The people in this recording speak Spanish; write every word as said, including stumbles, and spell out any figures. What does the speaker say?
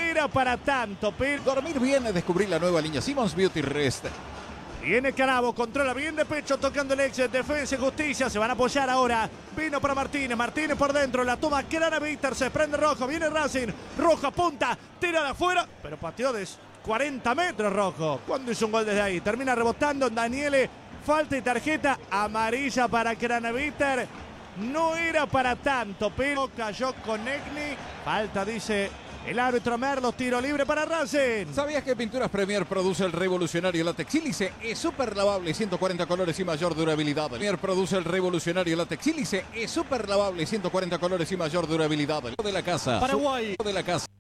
era para tanto, pero... Dormir bien es descubrir la nueva línea Simmons Beauty Rest. Viene Canavo, controla bien de pecho, tocando el ex, defensa y justicia, se van a apoyar ahora. Vino para Martínez, Martínez por dentro, la toma Craneviter, se prende Rojo, viene Racing, Rojo apunta, tira de afuera, pero pateó de cuarenta metros Rojo. ¿Cuándo hizo un gol desde ahí? Termina rebotando en Daniele, falta y tarjeta amarilla para Craneviter. No era para tanto, pero cayó con Egni. Falta, dice el árbitro Merlos, tiro libre para Racing. ¿Sabías que Pinturas Premier produce el revolucionario látex sílice? Es súper lavable, ciento cuarenta colores y mayor durabilidad. Premier produce el revolucionario látex sílice, es súper lavable, ciento cuarenta colores y mayor durabilidad. De la casa. Paraguay. De la casa.